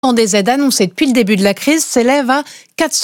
Des aides annoncées depuis le début de la crise s'élèvent à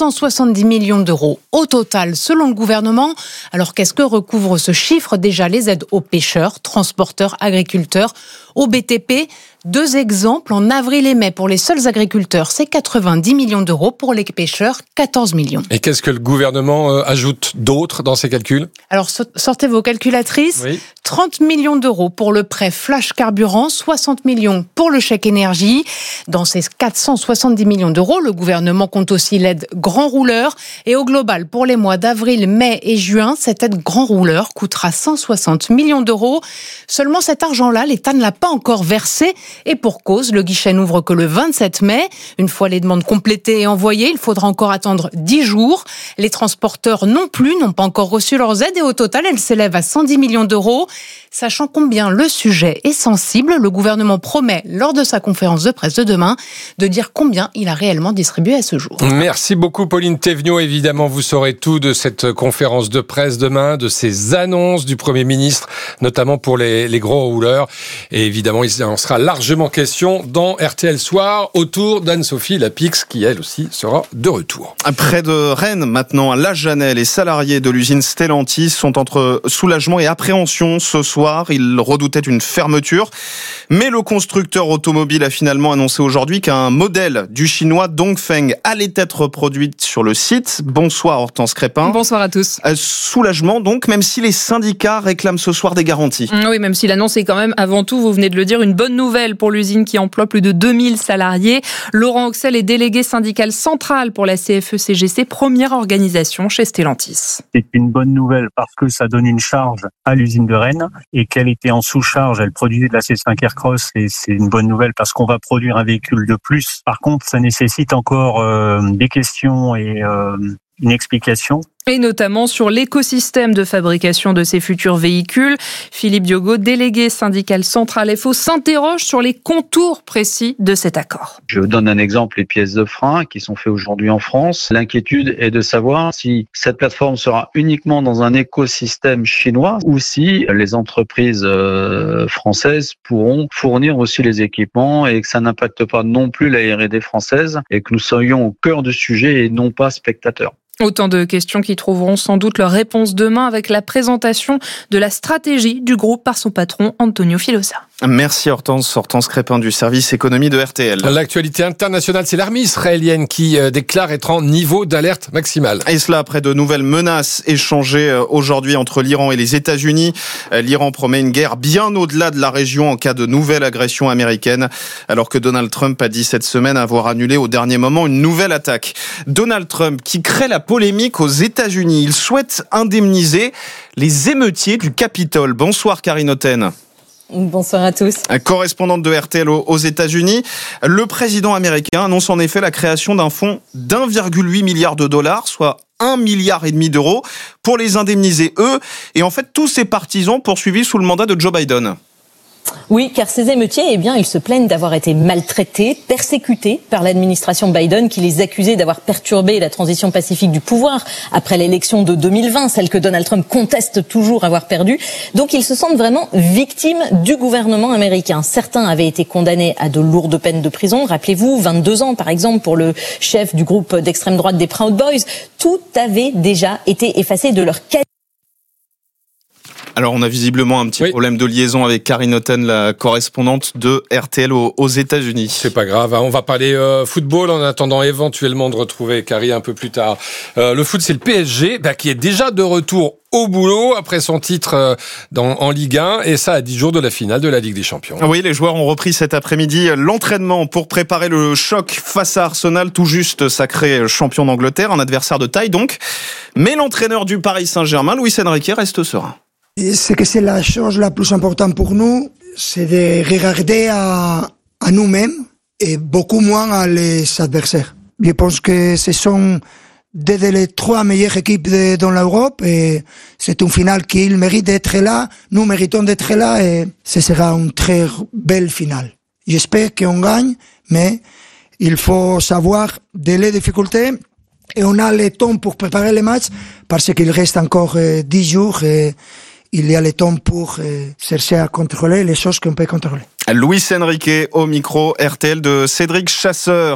470 millions d'euros au total, selon le gouvernement. Alors qu'est-ce que recouvre ce chiffre ? Déjà les aides aux pêcheurs, transporteurs, agriculteurs, au BTP. 2 exemples, en avril et mai pour les seuls agriculteurs, c'est 90 millions d'euros, pour les pêcheurs, 14 millions. Et qu'est-ce que le gouvernement ajoute d'autre dans ses calculs ? Alors sortez vos calculatrices. Oui. 30 millions d'euros pour le prêt Flash Carburant, 60 millions pour le chèque énergie. Dans ces 470 millions d'euros, le gouvernement compte aussi l'aide Grand Rouleur. Et au global, pour les mois d'avril, mai et juin, cette aide Grand Rouleur coûtera 160 millions d'euros. Seulement cet argent-là, l'État ne l'a pas encore versé. Et pour cause, le guichet n'ouvre que le 27 mai. Une fois les demandes complétées et envoyées, il faudra encore attendre 10 jours. Les transporteurs non plus n'ont pas encore reçu leurs aides et au total, elles s'élèvent à 110 millions d'euros. Sachant combien le sujet est sensible, le gouvernement promet, lors de sa conférence de presse de demain, de dire combien il a réellement distribué à ce jour. Merci beaucoup Pauline Thévenot. Évidemment, vous saurez tout de cette conférence de presse demain, de ces annonces du Premier ministre, notamment pour les gros rouleurs. Et évidemment, il en sera largement question dans RTL Soir, autour d'Anne-Sophie Lapix, qui elle aussi sera de retour. Près de Rennes, maintenant, à La Jeannet, les salariés de l'usine Stellantis sont entre soulagement et appréhension ce soir. Ils redoutaient une fermeture. Mais le constructeur automobile a finalement annoncé aujourd'hui qu'un modèle du chinois Dongfeng allait être produit sur le site. Bonsoir Hortense Crépin. Bonsoir à tous. Soulagement donc, même si les syndicats réclament ce soir des garanties. Oui, même si l'annonce est quand même, avant tout, vous venez de le dire, une bonne nouvelle pour l'usine qui emploie plus de 2000 salariés. Laurent Auxel est délégué syndical central pour la CFE-CGC, première organisation chez Stellantis. C'est une bonne nouvelle parce que ça donne une charge à l'usine de Rennes et qu'elle était en sous-charge, elle produisait de la C5 Aircross et c'est une bonne nouvelle parce qu'on va produire un véhicule de plus. Par contre, ça nécessite encore des questions et une explication. Et notamment sur l'écosystème de fabrication de ces futurs véhicules. Philippe Diogo, délégué syndical central FO, s'interroge sur les contours précis de cet accord. Je vous donne un exemple, les pièces de frein qui sont faites aujourd'hui en France. L'inquiétude est de savoir si cette plateforme sera uniquement dans un écosystème chinois ou si les entreprises françaises pourront fournir aussi les équipements et que ça n'impacte pas non plus la R&D française et que nous soyons au cœur du sujet et non pas spectateurs. Autant de questions qui trouveront sans doute leur réponse demain avec la présentation de la stratégie du groupe par son patron Antonio Filosa. Merci Hortense Crépin du service économie de RTL. L'actualité internationale, c'est l'armée israélienne qui déclare être en niveau d'alerte maximale. Et cela après de nouvelles menaces échangées aujourd'hui entre l'Iran et les États-Unis. L'Iran promet une guerre bien au-delà de la région en cas de nouvelle agression américaine, alors que Donald Trump a dit cette semaine avoir annulé au dernier moment une nouvelle attaque. Donald Trump qui crée la polémique aux États-Unis. Il souhaite indemniser les émeutiers du Capitole. Bonsoir Karine Otten. Bonsoir à tous. Correspondante de RTL aux États-Unis, le président américain annonce en effet la création d'un fonds d'1,8 milliard de dollars, soit 1,5 milliard d'euros, pour les indemniser eux et en fait tous ses partisans poursuivis sous le mandat de Joe Biden. Oui, car ces émeutiers, ils se plaignent d'avoir été maltraités, persécutés par l'administration Biden qui les accusait d'avoir perturbé la transition pacifique du pouvoir après l'élection de 2020, celle que Donald Trump conteste toujours avoir perdue. Donc ils se sentent vraiment victimes du gouvernement américain. Certains avaient été condamnés à de lourdes peines de prison. Rappelez-vous, 22 ans par exemple pour le chef du groupe d'extrême droite des Proud Boys. Tout avait déjà été effacé de leur qualité. Alors, on a visiblement un petit problème de liaison avec Karine Otten, la correspondante de RTL aux États-Unis. C'est pas grave, on va parler football en attendant éventuellement de retrouver Karine un peu plus tard. Le foot, c'est le PSG qui est déjà de retour au boulot après son titre en Ligue 1 et ça à 10 jours de la finale de la Ligue des Champions. Oui, les joueurs ont repris cet après-midi l'entraînement pour préparer le choc face à Arsenal, tout juste sacré champion d'Angleterre, un adversaire de taille donc. Mais l'entraîneur du Paris Saint-Germain, Luis Enrique, reste serein. C'est la chose la plus importante pour nous, c'est de regarder à nous-mêmes et beaucoup moins à les adversaires. Je pense que ce sont les 3 meilleures équipes dans l'Europe et c'est une finale qui mérite d'être là, nous méritons d'être là et ce sera une très belle finale. J'espère qu'on gagne, mais il faut savoir les difficultés et on a le temps pour préparer les matchs parce qu'il reste encore 10 jours et il y a le temps pour chercher à contrôler les choses qu'on peut contrôler. Luis Enrique au micro RTL de Cédric Chasseur.